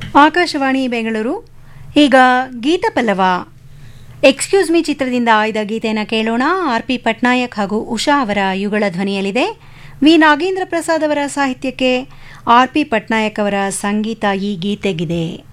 ಆಕಾಶವಾಣಿ ಬೆಂಗಳೂರು. ಈಗ ಗೀತಪಲ್ಲವ excuse me ಚಿತ್ರದಿಂದ ಆಯ್ದ ಗೀತೆಯನ್ನು ಕೇಳೋಣ. ಆರ್.ಪಿ. ಪಟ್ನಾಯಕ್ ಹಾಗೂ ಉಷಾ ಅವರ ಯುಗಳ ಧ್ವನಿಯಲ್ಲಿದೆ. ವಿ ನಾಗೇಂದ್ರ ಪ್ರಸಾದ್ ಅವರ ಸಾಹಿತ್ಯಕ್ಕೆ ಆರ್.ಪಿ. ಪಟ್ನಾಯಕ್ ಅವರ ಸಂಗೀತ ಈ ಗೀತೆಗಿದೆ.